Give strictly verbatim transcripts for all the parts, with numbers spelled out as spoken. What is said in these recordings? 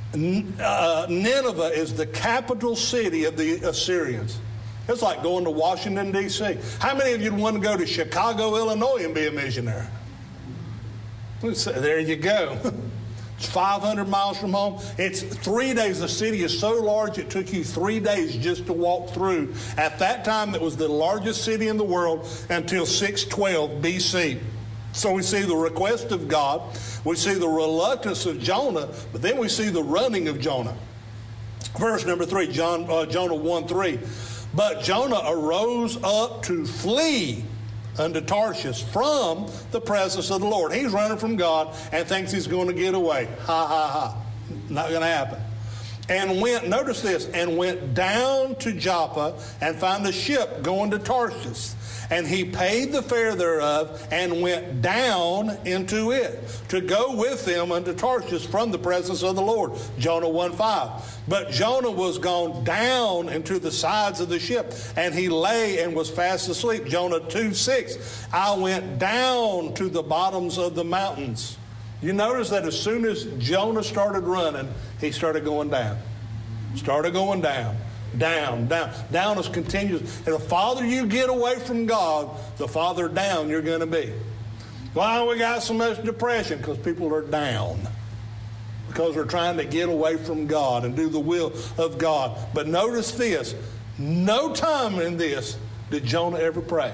uh, Nineveh is the capital city of the Assyrians. It's like going to Washington, D C How many of you want to go to Chicago, Illinois and be a missionary? There you go. It's five hundred miles from home. It's three days. The city is so large it took you three days just to walk through. At that time, it was the largest city in the world until six twelve B C So we see the request of God. We see the reluctance of Jonah, but then we see the running of Jonah. Verse number three, John, uh, Jonah one three. But Jonah arose up to flee unto Tarshish from the presence of the Lord. He's running from God and thinks he's going to get away. Ha, ha, ha. Not going to happen. And went, notice this, and went down to Joppa and found a ship going to Tarshish. And he paid the fare thereof and went down into it to go with them unto Tarshish from the presence of the Lord. Jonah one five. But Jonah was gone down into the sides of the ship, and he lay and was fast asleep. Jonah two six. I went down to the bottoms of the mountains. You notice that as soon as Jonah started running, he started going down. Started going down. Down, down, down is continuous. And the farther you get away from God, the farther down you're going to be. Why we got so much depression? Because people are down. Because we're trying to get away from God and do the will of God. But notice this, no time in this did Jonah ever pray.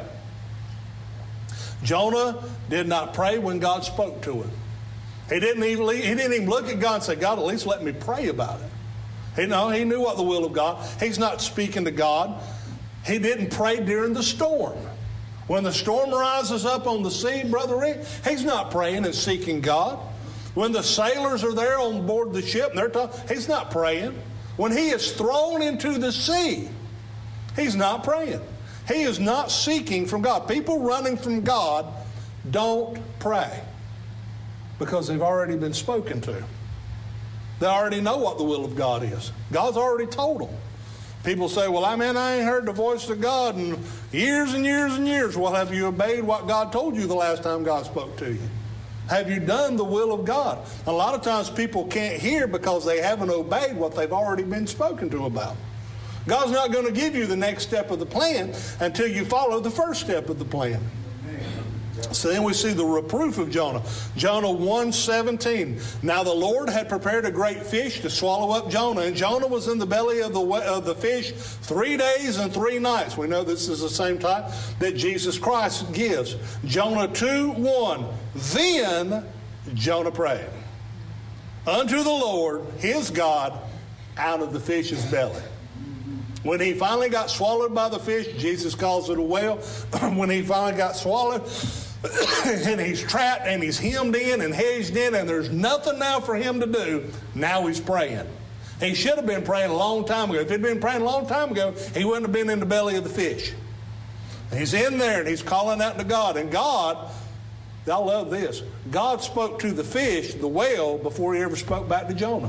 Jonah did not pray when God spoke to him. He didn't even, he didn't even look at God and say, God, at least let me pray about it. He, no, he knew what the will of God. He's not speaking to God. He didn't pray during the storm. When the storm rises up on the sea, Brother Rick, he's not praying and seeking God. When the sailors are there on board the ship, and they're talking, he's not praying. When he is thrown into the sea, he's not praying. He is not seeking from God. People running from God don't pray because they've already been spoken to. They already know what the will of God is. God's already told them. People say, well, I mean, I ain't heard the voice of God in years and years and years. Well, have you obeyed what God told you the last time God spoke to you? Have you done the will of God? A lot of times people can't hear because they haven't obeyed what they've already been spoken to about. God's not going to give you the next step of the plan until you follow the first step of the plan. So then we see the reproof of Jonah. Jonah one seventeen. Now the Lord had prepared a great fish to swallow up Jonah. And Jonah was in the belly of the, of the fish three days and three nights. We know this is the same type that Jesus Christ gives. Jonah two one. Then Jonah prayed unto the Lord his God out of the fish's belly. When he finally got swallowed by the fish, Jesus calls it a whale. When he finally got swallowed, and he's trapped and he's hemmed in and hedged in and there's nothing now for him to do, now he's praying. He should have been praying a long time ago. If he'd been praying a long time ago, he wouldn't have been in the belly of the fish. And he's in there and he's calling out to God. And God, I love this, God spoke to the fish, the whale, before he ever spoke back to Jonah.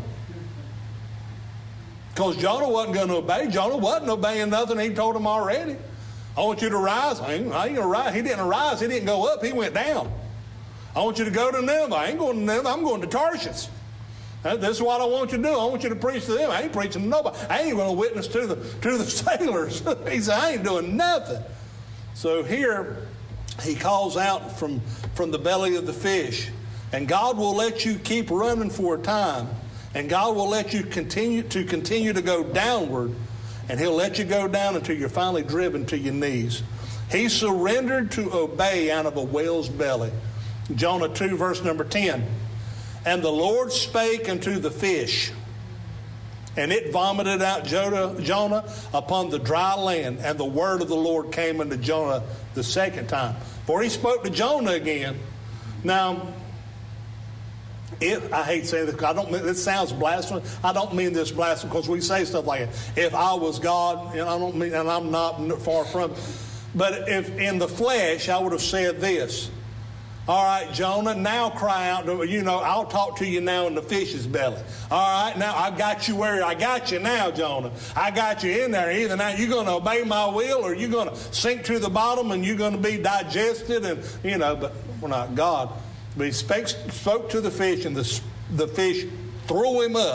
Because Jonah wasn't going to obey. Jonah wasn't obeying nothing he told him already. I want you to rise. I ain't, I ain't going to rise. He didn't rise. He didn't go up. He went down. I want you to go to Nineveh. I ain't going to Nineveh. I'm going to Tarshish. This is what I want you to do. I want you to preach to them. I ain't preaching to nobody. I ain't going to witness to the, to the sailors. He said, I ain't doing nothing. So here he calls out from, from the belly of the fish. And God will let you keep running for a time. And God will let you continue to continue to go downward. And he'll let you go down until you're finally driven to your knees. He surrendered to obey out of a whale's belly. Jonah two, verse number ten. And the Lord spake unto the fish, and it vomited out Jonah, Jonah upon the dry land. And the word of the Lord came unto Jonah the second time. For he spoke to Jonah again. Now, If, I hate saying this, I don't. This sounds blasphemous. I don't mean this blasphemous because we say stuff like it. If I was God, and I don't mean, and I'm not far from. But if in the flesh, I would have said this. All right, Jonah, now cry out. You know, I'll talk to you now in the fish's belly. All right, now I got you where I got you now, Jonah. I got you in there. Either now you're going to obey my will, or you're going to sink to the bottom, and you're going to be digested. And you know, but we're not God. But he spake, spoke to the fish, and the, the fish threw him up.